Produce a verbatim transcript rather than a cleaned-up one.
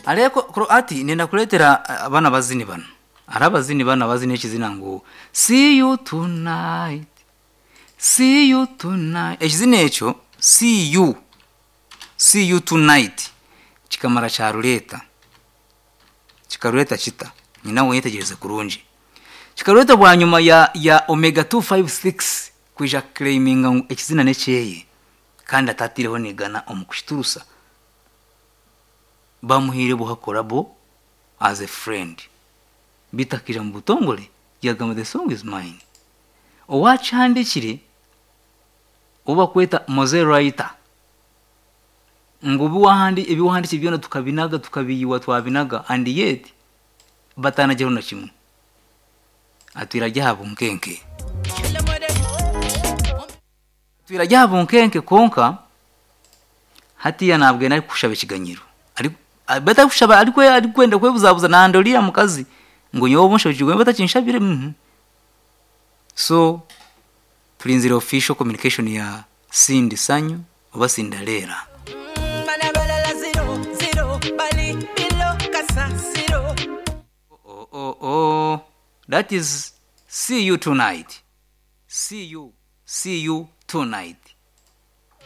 Areko ati nenda kuletera abana bazini bana. Arabazini bana bazini ekizina ngo see you tonight. See you tonight. Ekizina ekyo see you. See you tonight. Chikamara cha ruleta. Chikaruleta chita. Nyina wonyetegereze kurunji. Chikaruleta bwa nyuma ya ya omega two five six kuja claiming ekizina nekeye. Kandi atatireho nigana omukushiturusa. Bamuhire buhakora bo as a friend. Bitakira mu butongole yagama the song is mine. Owachandikire oba kweta Mose writer. Ngubu wahandi ebiwandiki byona tukabinaga tukabiyiwa twabinaga and yet batana jero na kimwe. Atwira jabo nkenke. Atwira jabo nkenke konka hatiya nabwe nari kushaba ikiganyiro. Ari beta kushaba ariko ari kwenda kwebuzabuza na andoliya mukazi ngo nyobo nshoje beta kinshabire mhm. So tulinzira official communication ya Cindy Sanyu oba Cinderella. Oh oh oh, that is see you tonight. See you, see you tonight.